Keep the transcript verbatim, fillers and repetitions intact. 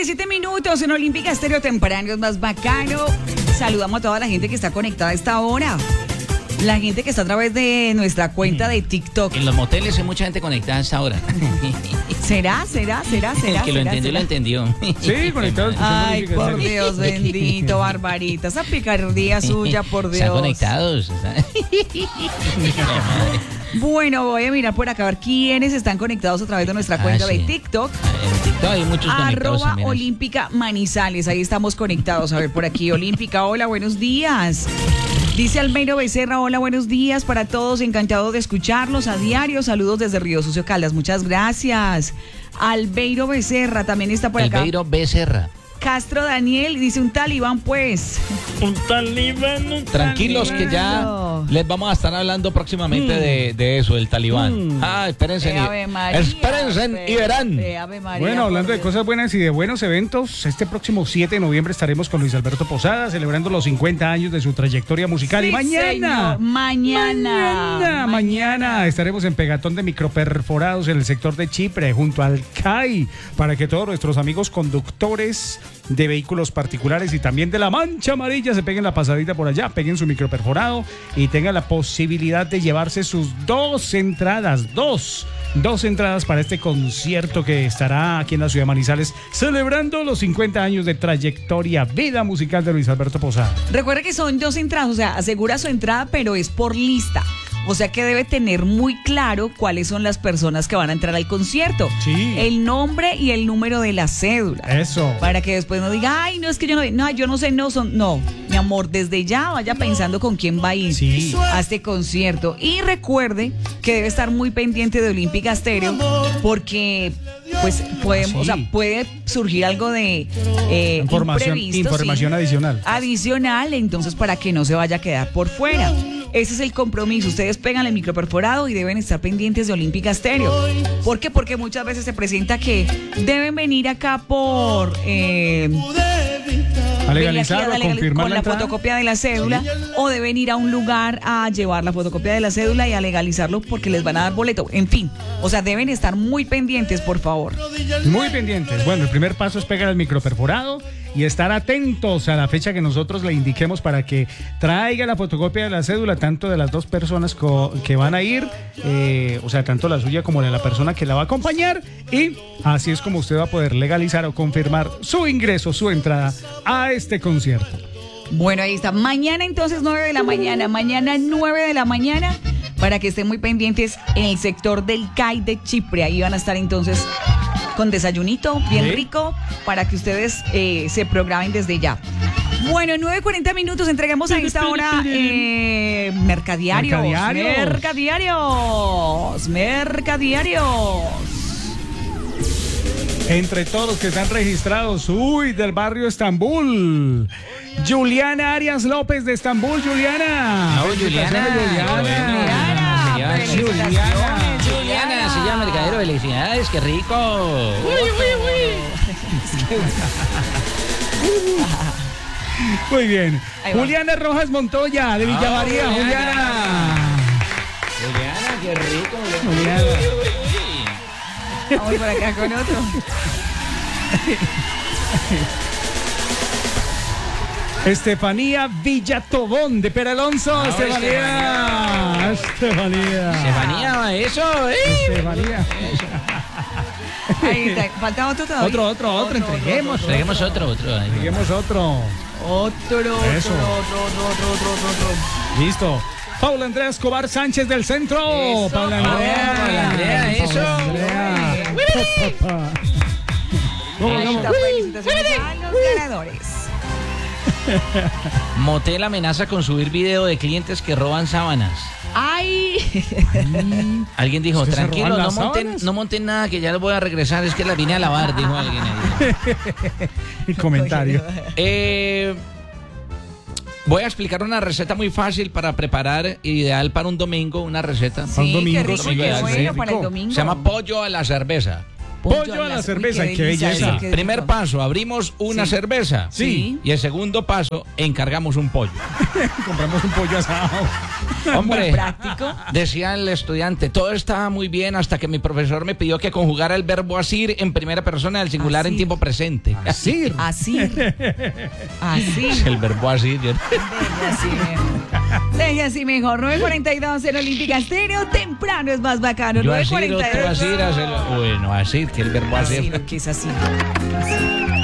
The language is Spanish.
siete minutos en Olímpica Estéreo Temprano, es más bacano. Saludamos a toda la gente que está conectada a esta hora. La gente que está a través de nuestra cuenta de TikTok. En los moteles hay mucha gente conectada a esta hora. ¿Será? ¿Será? ¿Será? ¿Será? El que lo ¿será, entendió, será? lo entendió. Sí, conectados. Ay, por Dios bendito, Barbarita. Esa picardía suya, por Dios. Están conectados. Bueno, voy a mirar por acá a ver quiénes están conectados a través de nuestra cuenta ah, sí. de TikTok. En TikTok hay muchos conectados. Arroba también. Olímpica Manizales. Ahí estamos conectados. A ver, por aquí, Olímpica. Hola, buenos días. Dice Almeiro Becerra, hola, buenos días para todos, encantado de escucharlos a diario, saludos desde Río Sucio Caldas, muchas gracias. Albeiro Becerra también está por acá. Albeiro Becerra. Castro Daniel dice un talibán, pues. Un talibán, un Tranquilos talibán. que ya les vamos a estar hablando próximamente mm. de, de eso, el talibán. Mm. Ah, espérense, eh, y, María, espérense pe, y verán. Pe, María, bueno, hablando de Dios. cosas buenas y de buenos eventos, este próximo siete de noviembre estaremos con Luis Alberto Posada celebrando los cincuenta años de su trayectoria musical. Sí, y mañana, mañana, mañana, mañana estaremos en Pegatón de Microperforados en el sector de Chipre, junto al C A I, para que todos nuestros amigos conductores de vehículos particulares y también de la Mancha Amarilla se peguen la pasadita por allá, peguen su microperforado y tengan la posibilidad de llevarse sus dos entradas, dos, dos entradas para este concierto que estará aquí en la ciudad de Manizales celebrando los cincuenta años de trayectoria, vida musical de Luis Alberto Posada. Recuerda que son dos entradas, o sea, asegura su entrada, pero es por lista. O sea que debe tener muy claro cuáles son las personas que van a entrar al concierto. Sí. El nombre y el número de la cédula. Eso. Para que después no diga, ay, no, es que yo no, no, yo no sé, no son, no. Mi amor, desde ya vaya pensando con quién va a ir sí. a este concierto. Y recuerde que debe estar muy pendiente de Olímpica Estéreo porque pues podemos, sí. o sea, puede surgir algo de eh, información, información sí, adicional. Adicional, entonces para que no se vaya a quedar por fuera. Ese es el compromiso. Ustedes pegan el microperforado y deben estar pendientes de Olímpica Estéreo. ¿Por qué? Porque muchas veces se presenta que deben venir acá por... Eh, a legalizar o a legal, confirmar con la, la entrada. fotocopia de la cédula, sí. O deben ir a un lugar a llevar la fotocopia de la cédula y a legalizarlo porque les van a dar boleto. En fin, o sea, deben estar muy pendientes, por favor. Muy pendientes. Bueno, el primer paso es pegar el microperforado y estar atentos a la fecha que nosotros le indiquemos para que traiga la fotocopia de la cédula, tanto de las dos personas co- que van a ir, eh, o sea, tanto la suya como la de la persona que la va a acompañar, y así es como usted va a poder legalizar o confirmar su ingreso, su entrada a este concierto. Bueno, ahí está. Mañana entonces nueve de la mañana, mañana nueve de la mañana, para que estén muy pendientes en el sector del C A I de Chipre. Ahí van a estar entonces con desayunito bien ¿Sí? rico para que ustedes eh, se programen desde ya. Bueno, nueve cuarenta minutos, entregamos a esta hora eh, mercadiarios, mercadiarios. Mercadiarios. Mercadiarios. Entre todos los que están registrados, uy, del barrio Estambul. Juliana Arias López de Estambul, Juliana. No, Juliana. Juliana. Juliana. Juliana. Juliana. Juliana, se llama Mercadero. Felicidades, qué rico. Uy, uy, uy. Muy bien. Juliana Rojas Montoya de Villa Oh, María. Juliana. Juliana. Juliana, qué rico. Juliana. Vamos por acá con otro. Estefanía Villatobón de Peralonso. No, Estefanía. Estefanía. Estefanía, eso, ¿eh? Estefanía. Ahí está. Falta otro todavía. Otro, otro, otro. Entreguemos. Traigamos otro, otro. ahí. Entreguemos otro. Otro, otro, Eso. otro, otro, otro, otro, otro, otro. Listo. Paula Andrea Escobar Sánchez del Centro. Eso. Paula Andrea. Oh, Paula Andrea, eso. Paula Andrea. Papá. Ahí está, felicitaciones a los ganadores. Motel amenaza con subir video de clientes que roban sábanas. ¡Ay! Alguien dijo, ¿Es que se tranquilo, roban no las monten, sábanas? no monten nada, que ya les voy a regresar, es que las vine a lavar, dijo alguien ahí. El comentario. Eh, voy a explicar una receta muy fácil para preparar, ideal para un domingo, una receta. un Sí, domingo, qué rico, domingo qué de bueno rico. para el domingo. Se llama pollo a la cerveza. Pollo a la cerveza, Uy, qué delicia, belleza. qué Primer rico. paso, abrimos una Sí. cerveza. Sí. Y el segundo paso, encargamos un pollo. Compramos un pollo asado. Hombre, Práctico. decía el estudiante, todo estaba muy bien hasta que mi profesor me pidió que conjugara el verbo asir en primera persona del singular Asir. en tiempo presente. Así. Así. Así. El verbo asir. yo- Deje así mejor. Deje así mejor. nueve cuarenta y dos en Olímpica Estéreo. Temprano es más bacano. Yo asir, nueve cuarenta y dos. otro asir, hacer- bueno, asir, que el verbo asir. Así, lo que es así. Así.